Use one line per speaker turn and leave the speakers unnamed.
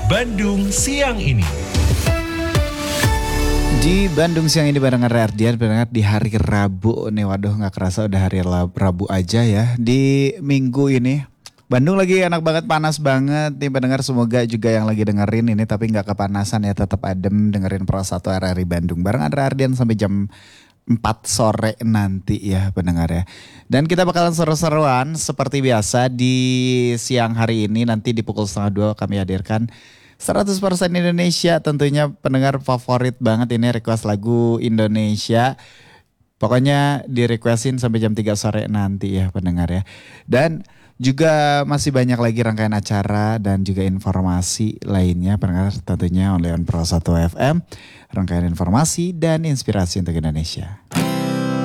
Bandung Siang Ini.
Di Bandung Siang Ini bareng Ardian, pendengar di hari Rabu nih. Waduh, gak kerasa udah hari Rabu aja ya. Di minggu ini Bandung lagi enak banget, panas banget nih pendengar. Semoga juga yang lagi dengerin ini tapi gak kepanasan ya, tetap adem dengerin Pro 1 RRI Bandung bareng Ardian sampai jam 4 sore nanti ya pendengar ya. Dan kita bakalan seru-seruan seperti biasa di siang hari ini. Nanti di pukul 1:30 kami hadirkan 100% Indonesia, tentunya pendengar favorit banget ini, request lagu Indonesia. Pokoknya di requestin sampai jam 3 sore nanti ya pendengar ya. Dan juga masih banyak lagi rangkaian acara dan juga informasi lainnya pendengar, tentunya oleh Pro 1 FM. Rangkaian informasi dan inspirasi untuk Indonesia.